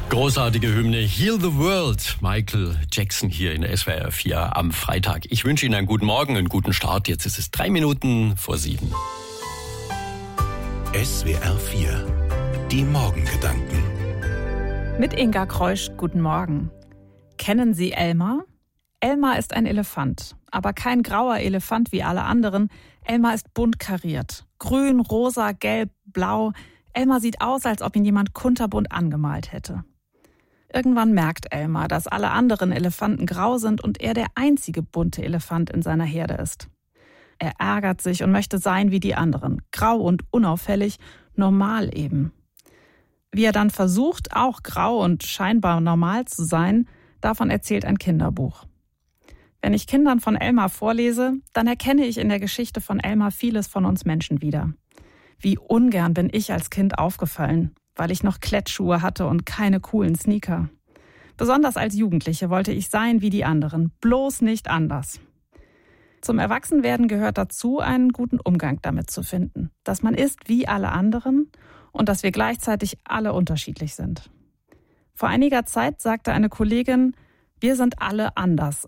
Großartige Hymne Heal the World. Michael Jackson hier in SWR 4 am Freitag. Ich wünsche Ihnen einen guten Morgen, einen guten Start. Jetzt ist es 3 Minuten vor 7. SWR 4, die Morgengedanken. Mit Inga Kreusch, guten Morgen. Kennen Sie Elmar? Elmar ist ein Elefant, aber kein grauer Elefant wie alle anderen. Elmar ist bunt kariert. Grün, rosa, gelb, blau. Elmar sieht aus, als ob ihn jemand kunterbunt angemalt hätte. Irgendwann merkt Elmar, dass alle anderen Elefanten grau sind und er der einzige bunte Elefant in seiner Herde ist. Er ärgert sich und möchte sein wie die anderen, grau und unauffällig, normal eben. Wie er dann versucht, auch grau und scheinbar normal zu sein, davon erzählt ein Kinderbuch. Wenn ich Kindern von Elmar vorlese, dann erkenne ich in der Geschichte von Elmar vieles von uns Menschen wieder. Wie ungern bin ich als Kind aufgefallen, weil ich noch Klettschuhe hatte und keine coolen Sneaker. Besonders als Jugendliche wollte ich sein wie die anderen, bloß nicht anders. Zum Erwachsenwerden gehört dazu, einen guten Umgang damit zu finden, dass man ist wie alle anderen und dass wir gleichzeitig alle unterschiedlich sind. Vor einiger Zeit sagte eine Kollegin, wir sind alle anders.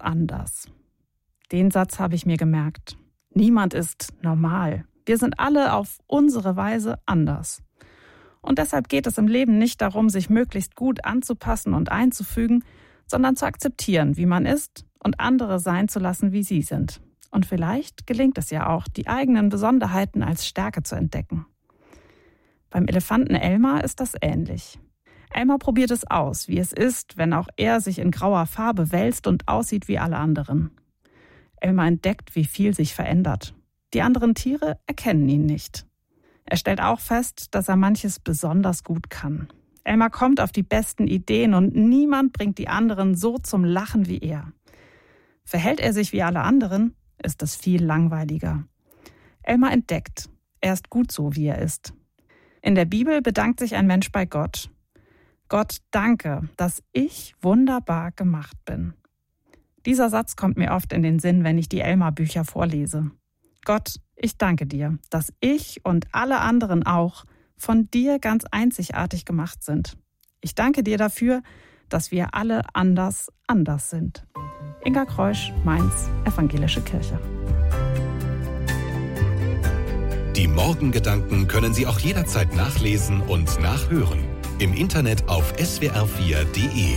Den Satz habe ich mir gemerkt. Niemand ist normal. Wir sind alle auf unsere Weise anders. Und deshalb geht es im Leben nicht darum, sich möglichst gut anzupassen und einzufügen, sondern zu akzeptieren, wie man ist und andere sein zu lassen, wie sie sind. Und vielleicht gelingt es ja auch, die eigenen Besonderheiten als Stärke zu entdecken. Beim Elefanten Elmar ist das ähnlich. Elmar probiert es aus, wie es ist, wenn auch er sich in grauer Farbe wälzt und aussieht wie alle anderen. Elmar entdeckt, wie viel sich verändert. Die anderen Tiere erkennen ihn nicht. Er stellt auch fest, dass er manches besonders gut kann. Elmar kommt auf die besten Ideen und niemand bringt die anderen so zum Lachen wie er. Verhält er sich wie alle anderen, ist es viel langweiliger. Elmar entdeckt, er ist gut so, wie er ist. In der Bibel bedankt sich ein Mensch bei Gott. Gott, danke, dass ich wunderbar gemacht bin. Dieser Satz kommt mir oft in den Sinn, wenn ich die Elmar-Bücher vorlese. Gott, ich danke dir, dass ich und alle anderen auch von dir ganz einzigartig gemacht sind. Ich danke dir dafür, dass wir alle anders sind. Inga Kreusch, Mainz, Evangelische Kirche. Die Morgengedanken können Sie auch jederzeit nachlesen und nachhören. Im Internet auf swr4.de.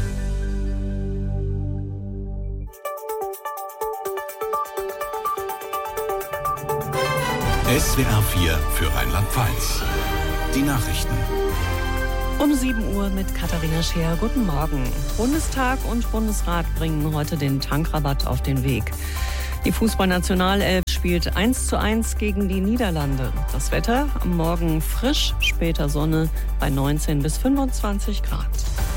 SWR 4 für Rheinland-Pfalz. Die Nachrichten. Um 7 Uhr mit Katharina Scheer. Guten Morgen. Bundestag und Bundesrat bringen heute den Tankrabatt auf den Weg. Die Fußballnationalelf spielt 1:1 gegen die Niederlande. Das Wetter am Morgen frisch, später Sonne bei 19 bis 25 Grad.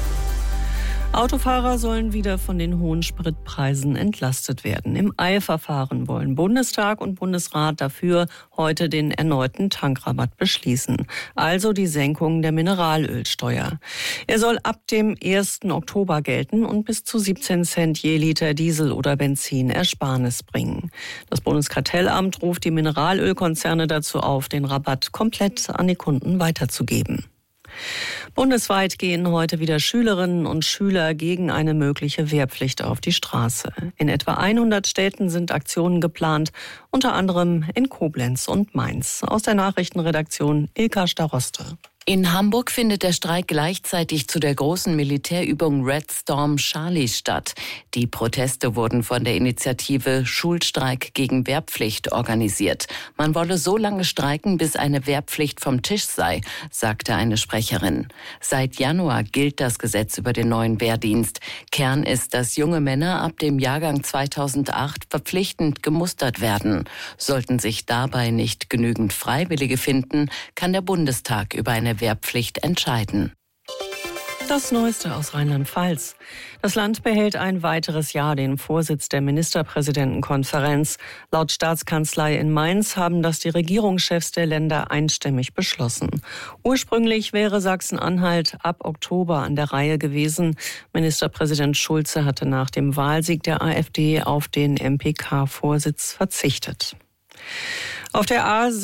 Autofahrer sollen wieder von den hohen Spritpreisen entlastet werden. Im Eilverfahren wollen Bundestag und Bundesrat dafür heute den erneuten Tankrabatt beschließen, also die Senkung der Mineralölsteuer. Er soll ab dem 1. Oktober gelten und bis zu 17 Cent je Liter Diesel oder Benzin Ersparnis bringen. Das Bundeskartellamt ruft die Mineralölkonzerne dazu auf, den Rabatt komplett an die Kunden weiterzugeben. Bundesweit gehen heute wieder Schülerinnen und Schüler gegen eine mögliche Wehrpflicht auf die Straße. In etwa 100 Städten sind Aktionen geplant, unter anderem in Koblenz und Mainz. Aus der Nachrichtenredaktion Ilka Staroste. In Hamburg findet der Streik gleichzeitig zu der großen Militärübung Red Storm Charlie statt. Die Proteste wurden von der Initiative Schulstreik gegen Wehrpflicht organisiert. Man wolle so lange streiken, bis eine Wehrpflicht vom Tisch sei, sagte eine Sprecherin. Seit Januar gilt das Gesetz über den neuen Wehrdienst. Kern ist, dass junge Männer ab dem Jahrgang 2008 verpflichtend gemustert werden. Sollten sich dabei nicht genügend Freiwillige finden, kann der Bundestag über eine Wehrpflicht entscheiden. Das Neueste aus Rheinland-Pfalz. Das Land behält ein weiteres Jahr den Vorsitz der Ministerpräsidentenkonferenz. Laut Staatskanzlei in Mainz haben das die Regierungschefs der Länder einstimmig beschlossen. Ursprünglich wäre Sachsen-Anhalt ab Oktober an der Reihe gewesen. Ministerpräsident Schulze hatte nach dem Wahlsieg der AfD auf den MPK-Vorsitz verzichtet. Auf der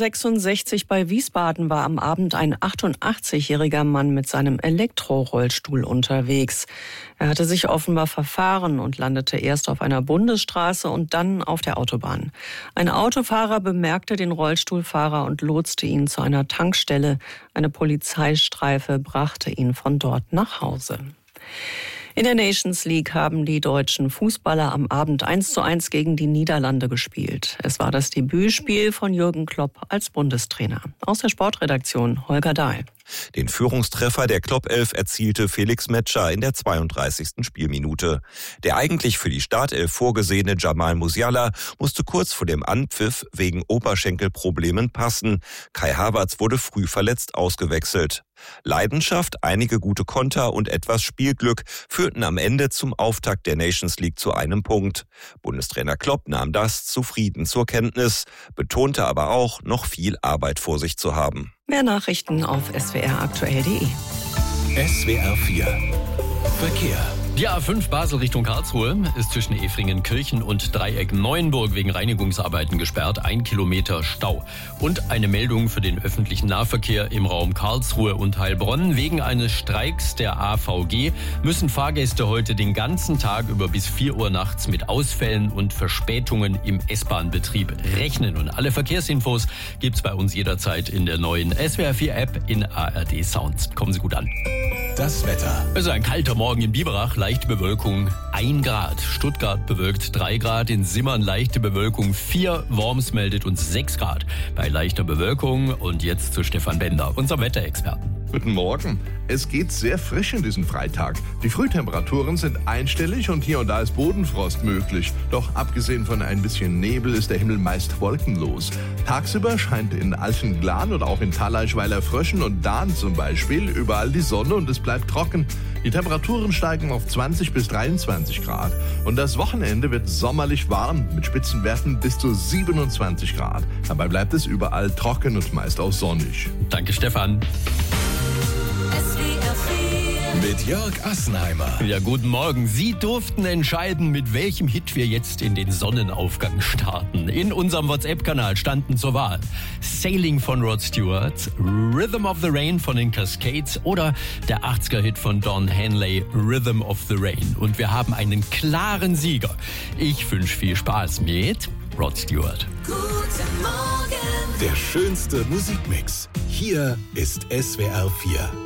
A66 bei Wiesbaden war am Abend ein 88-jähriger Mann mit seinem Elektrorollstuhl unterwegs. Er hatte sich offenbar verfahren und landete erst auf einer Bundesstraße und dann auf der Autobahn. Ein Autofahrer bemerkte den Rollstuhlfahrer und lotste ihn zu einer Tankstelle. Eine Polizeistreife brachte ihn von dort nach Hause. In der Nations League haben die deutschen Fußballer am Abend 1:1 gegen die Niederlande gespielt. Es war das Debütspiel von Jürgen Klopp als Bundestrainer. Aus der Sportredaktion Holger Dahl. Den Führungstreffer der Klopp-Elf erzielte Felix Metscher in der 32. Spielminute. Der eigentlich für die Startelf vorgesehene Jamal Musiala musste kurz vor dem Anpfiff wegen Oberschenkelproblemen passen. Kai Havertz wurde früh verletzt ausgewechselt. Leidenschaft, einige gute Konter und etwas Spielglück führten am Ende zum Auftakt der Nations League zu einem Punkt. Bundestrainer Klopp nahm das zufrieden zur Kenntnis, betonte aber auch, noch viel Arbeit vor sich zu haben. Mehr Nachrichten auf swraktuell.de. SWR 4 Verkehr. Die A5 Basel Richtung Karlsruhe ist zwischen Efringen-Kirchen und Dreieck-Neuenburg wegen Reinigungsarbeiten gesperrt. 1 Kilometer Stau. Und eine Meldung für den öffentlichen Nahverkehr im Raum Karlsruhe und Heilbronn. Wegen eines Streiks der AVG müssen Fahrgäste heute den ganzen Tag über bis 4 Uhr nachts mit Ausfällen und Verspätungen im S-Bahn-Betrieb rechnen. Und alle Verkehrsinfos gibt's bei uns jederzeit in der neuen SWR 4 App in ARD Sounds. Kommen Sie gut an. Das Wetter. Es ist ein kalter Morgen in Biberach, leichte Bewölkung 1 Grad. Stuttgart bewölkt 3 Grad, in Simmern leichte Bewölkung 4, Worms meldet uns 6 Grad. Bei leichter Bewölkung und jetzt zu Stefan Bender, unserem Wetterexperten. Guten Morgen. Es geht sehr frisch in diesen Freitag. Die Frühtemperaturen sind einstellig und hier und da ist Bodenfrost möglich. Doch abgesehen von ein bisschen Nebel ist der Himmel meist wolkenlos. Tagsüber scheint in Alchenglan oder auch in Thalaischweiler Fröschen und Dahn zum Beispiel überall die Sonne und es bleibt trocken. Die Temperaturen steigen auf 20 bis 23 Grad. Und das Wochenende wird sommerlich warm mit Spitzenwerten bis zu 27 Grad. Dabei bleibt es überall trocken und meist auch sonnig. Danke, Stefan. Mit Jörg Assenheimer. Ja, guten Morgen. Sie durften entscheiden, mit welchem Hit wir jetzt in den Sonnenaufgang starten. In unserem WhatsApp-Kanal standen zur Wahl Sailing von Rod Stewart, Rhythm of the Rain von den Cascades oder der 80er-Hit von Don Henley, Rhythm of the Rain. Und wir haben einen klaren Sieger. Ich wünsche viel Spaß mit Rod Stewart. Guten Morgen. Der schönste Musikmix. Hier ist SWR 4.